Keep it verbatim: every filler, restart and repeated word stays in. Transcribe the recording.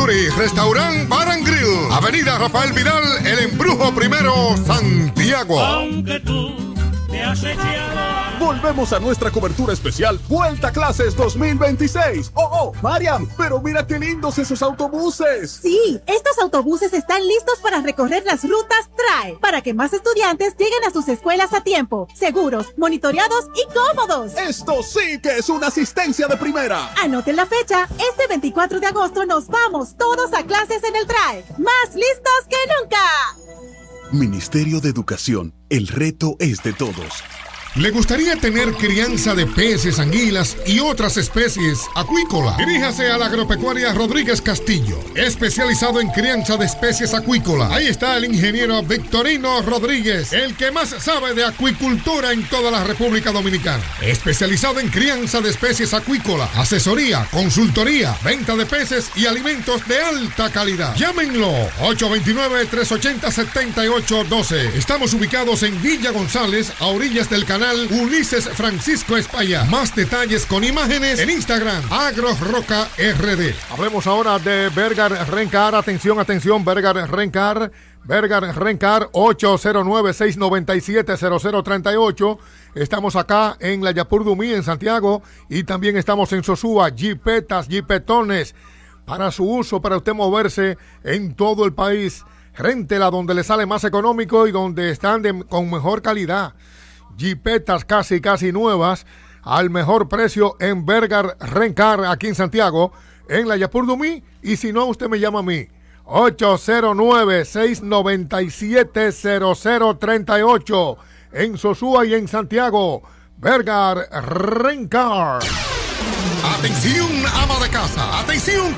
Yuri, Restaurant Bar and Grill, Avenida Rafael Vidal, El Embrujo Primero, Santiago. Aunque tú me has echado. Volvemos a nuestra cobertura especial Vuelta a Clases dos mil veintiséis. Oh, oh, Mariam, pero mira qué lindos esos autobuses. Sí, estos autobuses están listos para recorrer las rutas T R A E, para que más estudiantes lleguen a sus escuelas a tiempo, seguros, monitoreados y cómodos. Esto sí que es una asistencia de primera. Anoten la fecha, este veinticuatro de agosto nos vamos todos a clases en el T R A E, más listos que nunca. Ministerio de Educación, el reto es de todos. ¿Le gustaría tener crianza de peces, anguilas y otras especies acuícolas? Diríjase a la Agropecuaria Rodríguez Castillo, especializado en crianza de especies acuícolas. Ahí está el ingeniero Victorino Rodríguez, el que más sabe de acuicultura en toda la República Dominicana. Especializado en crianza de especies acuícolas, asesoría, consultoría, venta de peces y alimentos de alta calidad. Llámenlo ocho dos nueve, tres ocho cero, siete ocho uno dos. Estamos ubicados en Villa González, a orillas del canal Ulises Francisco España. Más detalles con imágenes en Instagram, Agro Roca R D. Hablemos ahora de Bergar Rencar. Atención, atención, Bergar Rencar. Bergar Rencar, ocho cero nueve, seis nueve siete, cero cero tres ocho. Estamos acá en la Yapur Dumí, en Santiago, y también estamos en Sosúa. Jipetas, jipetones, para su uso, para usted moverse en todo el país. Réntela donde le sale más económico y donde están de, con mejor calidad. Jipetas casi casi nuevas al mejor precio en Bergar Rencar, aquí en Santiago, en la Yapur Dumí. Y si no, usted me llama a mí, ocho cero nueve, seis nueve siete, cero cero tres ocho, en Sosúa y en Santiago. Bergar Rencar. Atención, ama de casa, atención,